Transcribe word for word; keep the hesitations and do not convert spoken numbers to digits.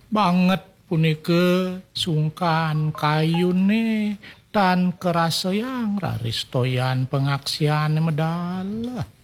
banget punika sungkan kayune dan keraseang raristoyan pengaksian medal.